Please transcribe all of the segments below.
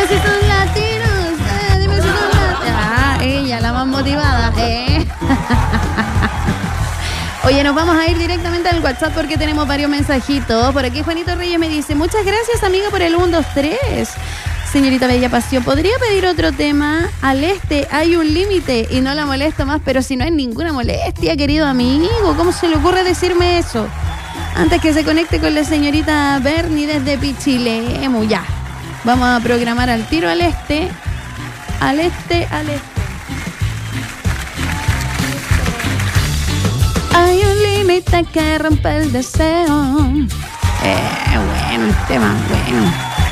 si son latinos, dime si son latinos. Ella, la más motivada, Oye, nos vamos a ir directamente al WhatsApp porque tenemos varios mensajitos. Por aquí Juanito Reyes me dice, muchas gracias, amigo, por el 1, 2, 3. Señorita Bella Pasión, ¿podría pedir otro tema? Al este hay un límite y no la molesto más, pero si no hay ninguna molestia, querido amigo, ¿cómo se le ocurre decirme eso? Antes que se conecte con la señorita Bernie desde Pichilemu, ya. Vamos a programar al tiro al este. Al este, al este. Hay un límite que rompe el deseo. Bueno, el tema, bueno.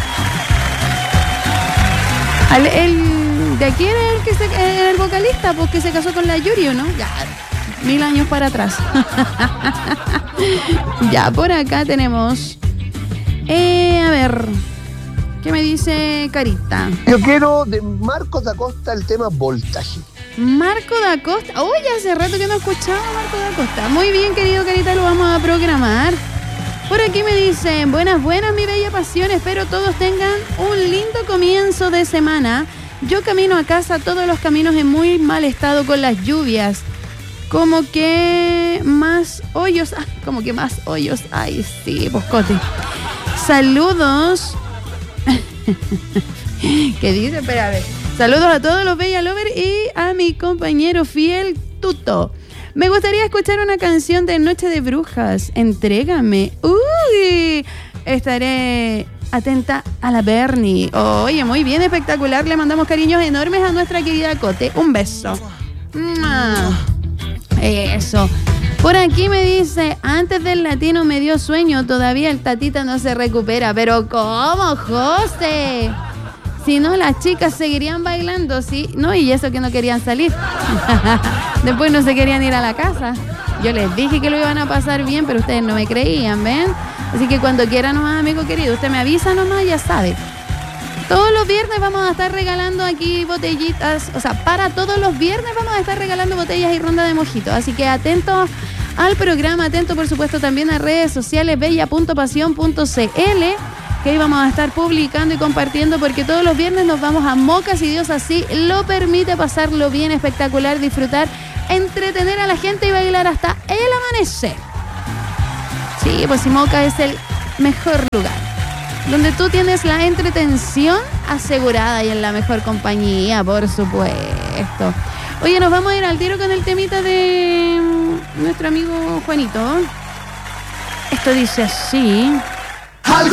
El de aquí era el que era el vocalista, pues que se casó con la Yuri, ¿no? Ya, 1000 años para atrás. Ya, por acá tenemos. A ver, ¿qué me dice Carita? Yo quiero de Marcos da Costa el tema Voltaje. Marco da Costa. Oye, hace rato que no escuchaba a Marco da Costa. Muy bien, querido Carita, lo vamos a programar. Por aquí me dicen, buenas, mi bella pasión. Espero todos tengan un lindo comienzo de semana. Yo camino a casa, todos los caminos en muy mal estado con las lluvias. Como que más hoyos. Ay, sí, poscote. Saludos. ¿Qué dice? Espera, a ver. Saludos a todos los Bella Lover y a mi compañero fiel Tuto. Me gustaría escuchar una canción de Noche de Brujas. Entrégame. Uy, estaré atenta a la Bernie. Oye, muy bien, espectacular. Le mandamos cariños enormes a nuestra querida Cote. Un beso. Eso. Por aquí me dice, antes del latino me dio sueño, todavía el tatita no se recupera. ¿Pero cómo, José? Si no, las chicas seguirían bailando, ¿sí? No, y eso que no querían salir. Después no se querían ir a la casa. Yo les dije que lo iban a pasar bien, pero ustedes no me creían, ¿ven? Así que cuando quiera nomás, amigo querido, usted me avisa nomás, ya sabe. Todos los viernes vamos a estar regalando aquí botellitas. O sea, para todos los viernes vamos a estar regalando botellas y ronda de mojitos. Así que atentos al programa, atento por supuesto también a redes sociales bella.pasión.cl, que ahí vamos a estar publicando y compartiendo, porque todos los viernes nos vamos a Moca, si Dios así lo permite, pasarlo bien, espectacular, disfrutar, entretener a la gente y bailar hasta el amanecer. Sí, pues si Moca es el mejor lugar, donde tú tienes la entretención asegurada y en la mejor compañía, por supuesto. Oye, nos vamos a ir al tiro con el temita de nuestro amigo Juanito. Esto dice así. Algo